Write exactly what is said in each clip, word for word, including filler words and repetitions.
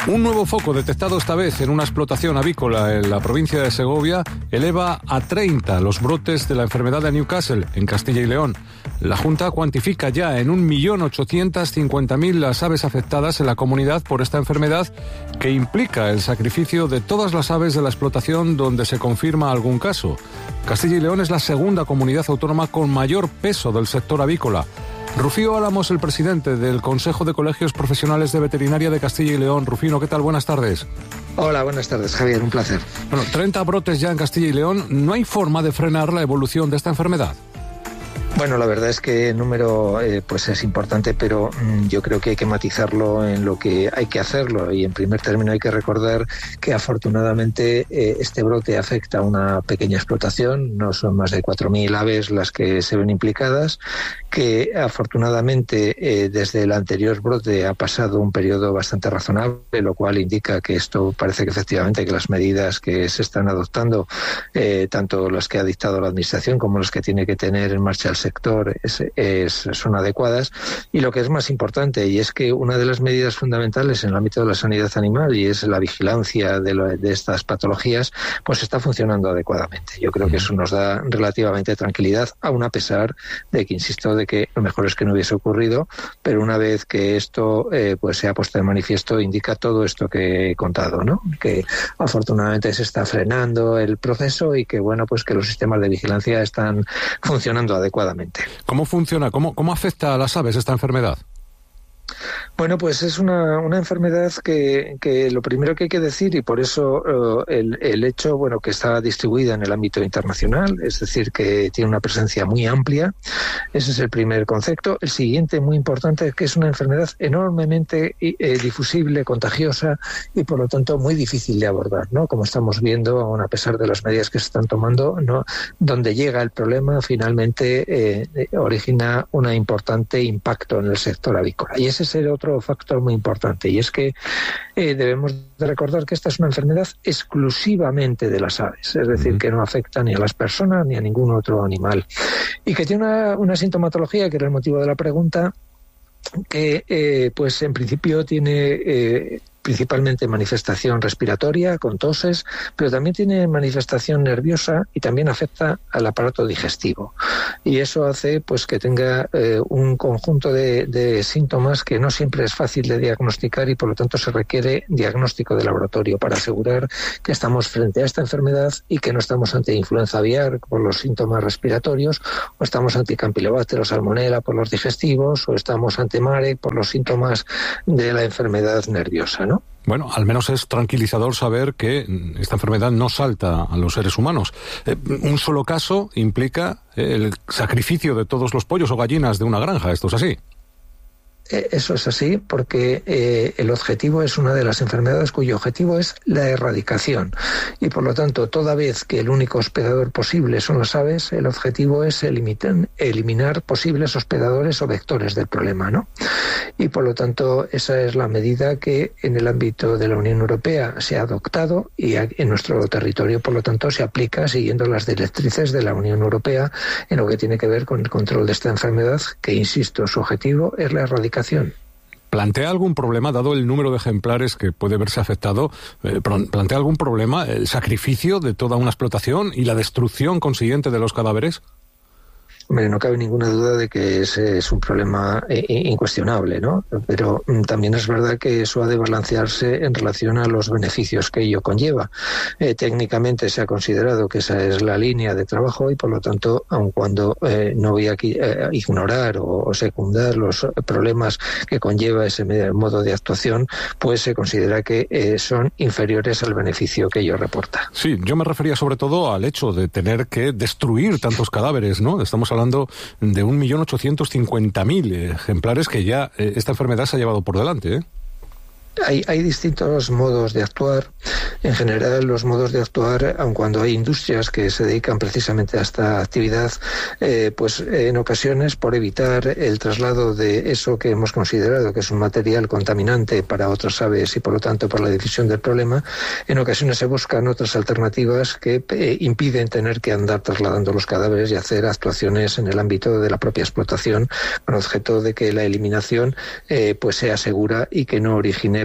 Un nuevo foco detectado esta vez en una explotación avícola en la provincia de Segovia eleva a treinta los brotes de la enfermedad de Newcastle, en Castilla y León. La Junta cuantifica ya en un millón ochocientas cincuenta mil las aves afectadas en la comunidad por esta enfermedad, que implica el sacrificio de todas las aves de la explotación donde se confirma algún caso. Castilla y León es la segunda comunidad autónoma con mayor peso del sector avícola. Rufino Álamos, el presidente del Consejo de Colegios Profesionales de Veterinaria de Castilla y León. Rufino, ¿qué tal? Buenas tardes. Hola, buenas tardes, Javier, un placer. Bueno, treinta brotes ya en Castilla y León. ¿No hay forma de frenar la evolución de esta enfermedad? Bueno, la verdad es que el número eh, pues es importante, pero mmm, yo creo que hay que matizarlo en lo que hay que hacerlo. Y en primer término hay que recordar que afortunadamente eh, este brote afecta a una pequeña explotación, no son más de cuatro mil aves las que se ven implicadas, que afortunadamente eh, desde el anterior brote ha pasado un periodo bastante razonable, lo cual indica que esto parece que efectivamente que las medidas que se están adoptando, eh, tanto las que ha dictado la Administración como las que tiene que tener en marcha el sector es, es, son adecuadas. Y lo que es más importante, y es que una de las medidas fundamentales en el ámbito de la sanidad animal, y es la vigilancia de, lo, de estas patologías, pues está funcionando adecuadamente. Yo creo que eso nos da relativamente tranquilidad, aun a pesar de que, insisto, de que lo mejor es que no hubiese ocurrido, pero una vez que esto eh, pues se ha puesto de manifiesto, indica todo esto que he contado, ¿no? Que afortunadamente se está frenando el proceso y que, bueno, pues que los sistemas de vigilancia están funcionando adecuadamente. ¿Cómo funciona? ¿Cómo, cómo afecta a las aves esta enfermedad? Bueno, pues es una, una enfermedad que, que lo primero que hay que decir, y por eso uh, el, el hecho, bueno, que está distribuida en el ámbito internacional, es decir, que tiene una presencia muy amplia. Ese es el primer concepto. El siguiente, muy importante, es que es una enfermedad enormemente eh, difusible, contagiosa y, por lo tanto, muy difícil de abordar, ¿no? Como estamos viendo, aun a pesar de las medidas que se están tomando, ¿no? Donde llega el problema, finalmente eh, origina un importante impacto en el sector avícola. Y ese es el otro factor muy importante, y es que eh, debemos de recordar que esta es una enfermedad exclusivamente de las aves, es decir, uh-huh. que no afecta ni a las personas ni a ningún otro animal, y que tiene una, una sintomatología, que era el motivo de la pregunta, que eh, pues en principio tiene eh, principalmente manifestación respiratoria, con toses, pero también tiene manifestación nerviosa y también afecta al aparato digestivo. Y eso hace pues que tenga eh, un conjunto de, de síntomas que no siempre es fácil de diagnosticar, y por lo tanto se requiere diagnóstico de laboratorio para asegurar que estamos frente a esta enfermedad y que no estamos ante influenza aviar por los síntomas respiratorios, o estamos ante Campylobacter o Salmonella por los digestivos, o estamos ante Mare por los síntomas de la enfermedad nerviosa, ¿no? Bueno, al menos es tranquilizador saber que esta enfermedad no salta a los seres humanos. Eh, un solo caso implica el sacrificio de todos los pollos o gallinas de una granja. ¿Esto es así? Eso es así porque eh, el objetivo es una de las enfermedades cuyo objetivo es la erradicación, y por lo tanto, toda vez que el único hospedador posible son las aves, el objetivo es eliminar, eliminar posibles hospedadores o vectores del problema, ¿no? Y por lo tanto, esa es la medida que en el ámbito de la Unión Europea se ha adoptado, y en nuestro territorio, por lo tanto, se aplica siguiendo las directrices de la Unión Europea en lo que tiene que ver con el control de esta enfermedad, que, insisto, su objetivo es la erradicación. ¿Plantea algún problema, dado el número de ejemplares que puede verse afectado, eh, plantea algún problema el sacrificio de toda una explotación y la destrucción consiguiente de los cadáveres? Hombre, no cabe ninguna duda de que ese es un problema eh, incuestionable, ¿no? Pero mm, también es verdad que eso ha de balancearse en relación a los beneficios que ello conlleva. Eh, técnicamente se ha considerado que esa es la línea de trabajo, y por lo tanto, aun cuando eh, no voy a eh, ignorar o, o secundar los problemas que conlleva ese modo de actuación, pues se considera que eh, son inferiores al beneficio que ello reporta. Sí, yo me refería sobre todo al hecho de tener que destruir tantos cadáveres, ¿no? Estamos hablando de un millón ochocientos cincuenta mil ejemplares que ya eh, esta enfermedad se ha llevado por delante, ¿eh? Hay, hay distintos modos de actuar. En general, los modos de actuar, aun cuando hay industrias que se dedican precisamente a esta actividad, eh, pues en ocasiones, por evitar el traslado de eso que hemos considerado que es un material contaminante para otras aves y por lo tanto para la difusión del problema, en ocasiones se buscan otras alternativas que eh, impiden tener que andar trasladando los cadáveres y hacer actuaciones en el ámbito de la propia explotación, con objeto de que la eliminación eh, pues sea segura y que no origine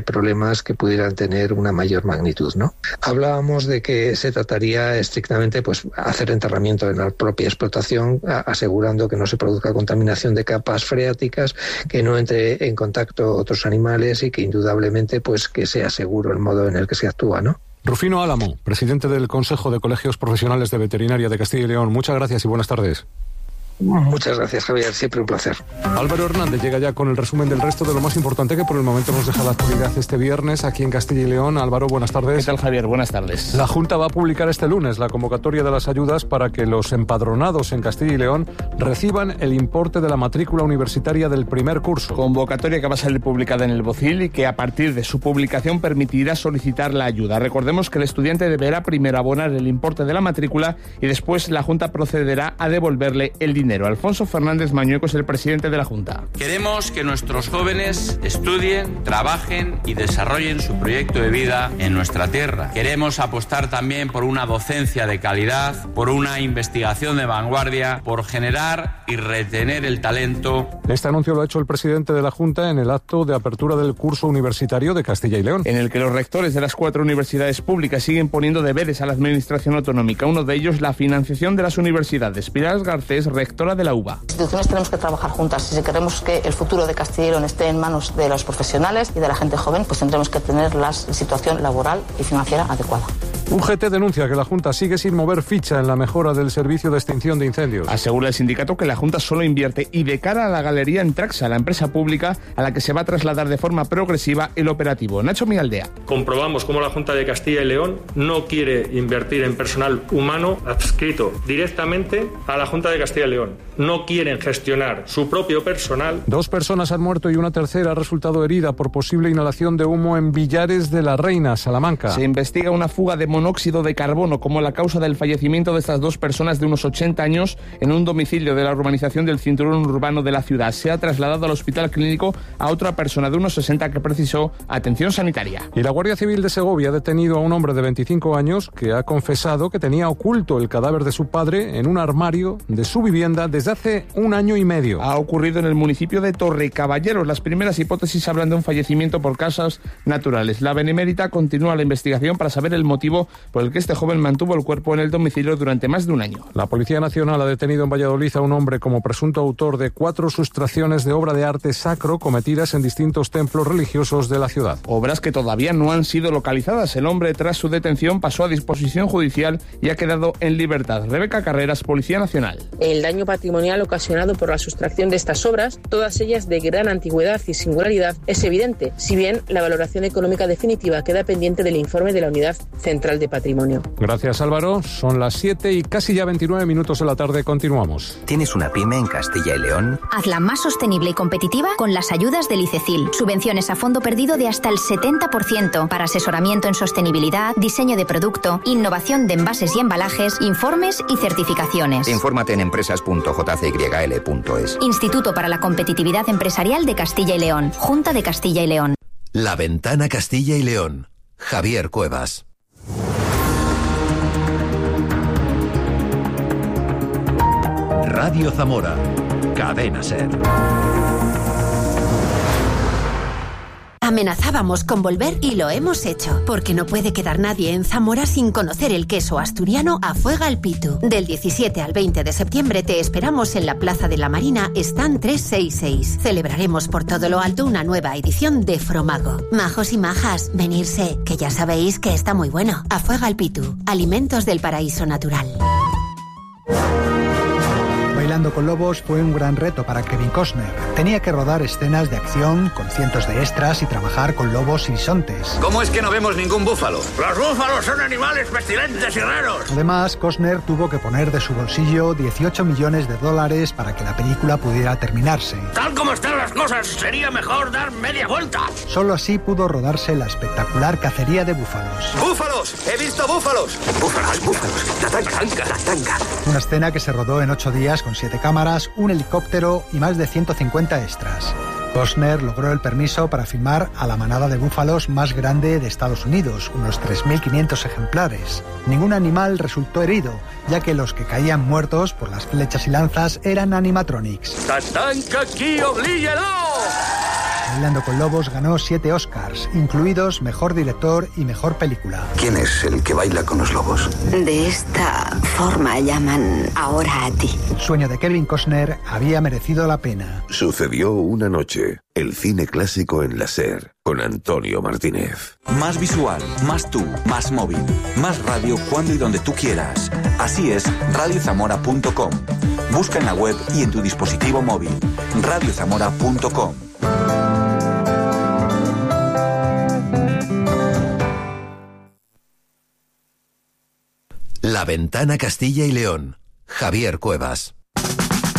eh, problemas que pudieran tener una mayor magnitud, ¿no? Hablábamos de que se trataría estrictamente pues hacer enterramiento en la propia explotación, a, asegurando que no se produzca contaminación de capas freáticas, que no entre en contacto otros animales y que indudablemente pues que sea seguro el modo en el que se actúa, ¿no? Rufino Álamo, presidente del Consejo de Colegios Profesionales de Veterinaria de Castilla y León. Muchas gracias y buenas tardes. Muchas gracias, Javier. Siempre un placer. Álvaro Hernández llega ya con el resumen del resto de lo más importante que por el momento nos deja la actualidad este viernes aquí en Castilla y León. Álvaro, buenas tardes. ¿Qué tal, Javier? Buenas tardes. La Junta va a publicar este lunes la convocatoria de las ayudas para que los empadronados en Castilla y León reciban el importe de la matrícula universitaria del primer curso. Convocatoria que va a salir publicada en el BOCIL y que a partir de su publicación permitirá solicitar la ayuda. Recordemos que el estudiante deberá primero abonar el importe de la matrícula y después la Junta procederá a devolverle el dinero. Alfonso Fernández Mañueco es el presidente de la Junta. Queremos que nuestros jóvenes estudien, trabajen y desarrollen su proyecto de vida en nuestra tierra. Queremos apostar también por una docencia de calidad, por una investigación de vanguardia, por generar y retener el talento. Este anuncio lo ha hecho el presidente de la Junta en el acto de apertura del curso universitario de Castilla y León, en el que los rectores de las cuatro universidades públicas siguen poniendo deberes a la administración autonómica. Uno de ellos, la financiación de las universidades. Pilar Garcés, rector de la U B A. Las instituciones tenemos que trabajar juntas y si queremos que el futuro de Castilla y León esté en manos de los profesionales y de la gente joven, pues tendremos que tener la situación laboral y financiera adecuada. U G T denuncia que la Junta sigue sin mover ficha en la mejora del servicio de extinción de incendios. Asegura el sindicato que la Junta solo invierte y de cara a la galería en Traxa, la empresa pública a la que se va a trasladar de forma progresiva el operativo. Nacho Mialdea. Comprobamos cómo la Junta de Castilla y León no quiere invertir en personal humano adscrito directamente a la Junta de Castilla y León. No quieren gestionar su propio personal. Dos personas han muerto y una tercera ha resultado herida por posible inhalación de humo en Villares de la Reina, Salamanca. Se investiga una fuga de monóxido de carbono como la causa del fallecimiento de estas dos personas de unos ochenta años en un domicilio de la urbanización del cinturón urbano de la ciudad. Se ha trasladado al hospital clínico a otra persona de unos sesenta que precisó atención sanitaria. Y la Guardia Civil de Segovia ha detenido a un hombre de veinticinco años que ha confesado que tenía oculto el cadáver de su padre en un armario de su vivienda desde hace un año y medio. Ha ocurrido en el municipio de Torrecaballeros. Las primeras hipótesis hablan de un fallecimiento por causas naturales. La Benemérita continúa la investigación para saber el motivo por el que este joven mantuvo el cuerpo en el domicilio durante más de un año. La Policía Nacional ha detenido en Valladolid a un hombre como presunto autor de cuatro sustracciones de obra de arte sacro cometidas en distintos templos religiosos de la ciudad. Obras que todavía no han sido localizadas. El hombre, tras su detención, pasó a disposición judicial y ha quedado en libertad. Rebeca Carreras, Policía Nacional. El daño patrimonial ocasionado por la sustracción de estas obras, todas ellas de gran antigüedad y singularidad, es evidente, si bien la valoración económica definitiva queda pendiente del informe de la Unidad Central de Patrimonio. Gracias, Álvaro. Son las siete y casi ya veintinueve minutos de la tarde. Continuamos. ¿Tienes una pyme en Castilla y León? Hazla más sostenible y competitiva con las ayudas del ICECIL. Subvenciones a fondo perdido de hasta el setenta por ciento para asesoramiento en sostenibilidad, diseño de producto, innovación de envases y embalajes, informes y certificaciones. Infórmate en empresas punto j c y l punto es. Instituto para la Competitividad Empresarial de Castilla y León. Junta de Castilla y León. La Ventana Castilla y León. Javier Cuevas. Radio Zamora. Cadena SER. Amenazábamos con volver y lo hemos hecho, porque no puede quedar nadie en Zamora sin conocer el queso asturiano Afuega el Pitu. Del diecisiete al veinte de septiembre te esperamos en la Plaza de la Marina, stand trescientos sesenta y seis. Celebraremos por todo lo alto una nueva edición de Fromago. Majos y majas, venirse, que ya sabéis que está muy bueno. Afuega el Pitu, alimentos del paraíso natural. Bailando con lobos fue un gran reto para Kevin Costner. Tenía que rodar escenas de acción con cientos de extras y trabajar con lobos y bisontes. ¿Cómo es que no vemos ningún búfalo? Los búfalos son animales pestilentes y raros. Además, Costner tuvo que poner de su bolsillo dieciocho millones de dólares para que la película pudiera terminarse. Tal como están las cosas, sería mejor dar media vuelta. Solo así pudo rodarse la espectacular cacería de búfalos. ¡Búfalos! ¡He visto búfalos! ¡Búfalos, búfalos! ¡La tanga, la tanga! Una escena que se rodó en ocho días con siete cámaras, un helicóptero y más de ciento cincuenta extras. Costner logró el permiso para filmar a la manada de búfalos más grande de Estados Unidos, unos tres mil quinientos ejemplares. Ningún animal resultó herido, ya que los que caían muertos por las flechas y lanzas eran animatronics. ¡Tatanka aquí, oblíguelo! Bailando con Lobos ganó siete Oscars, incluidos Mejor Director y Mejor Película. ¿Quién es el que baila con los lobos? De esta forma llaman ahora a ti. Sueño de Kevin Costner había merecido la pena. Sucedió una noche. El cine clásico en la SER, con Antonio Martínez. Más visual, más tú, más móvil, más radio cuando y donde tú quieras. Así es radio zamora punto com. Busca en la web y en tu dispositivo móvil. radio zamora punto com. La Ventana Castilla y León. Javier Cuevas.